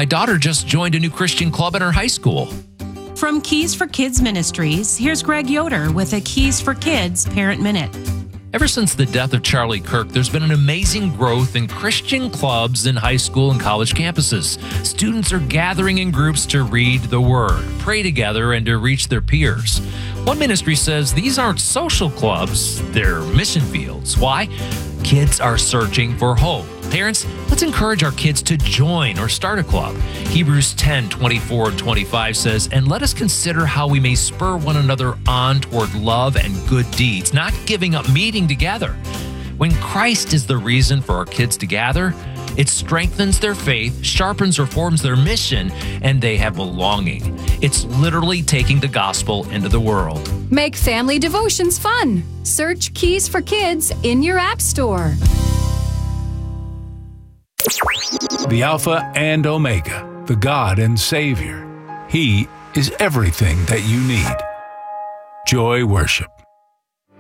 My daughter just joined a new Christian club in her high school. From Keys for Kids Ministries, here's Greg Yoder with a Keys for Kids Parent Minute. Ever since the death of Charlie Kirk, there's been an amazing growth in Christian clubs in high school and college campuses. Students are gathering in groups to read the Word, pray together, and to reach their peers. One ministry says these aren't social clubs, they're mission fields. Why? Kids are searching for hope. Parents, let's encourage our kids to join or start a club. Hebrews 10:24 and 25 says, "And let us consider how we may spur one another on toward love and good deeds, not giving up meeting together." When Christ is the reason for our kids to gather, it strengthens their faith, sharpens or forms their mission, and they have belonging. It's literally taking the gospel into the world. Make family devotions fun. Search Keys for Kids in your app store. The Alpha and Omega, the God and Savior. He is everything that you need. Joy Worship.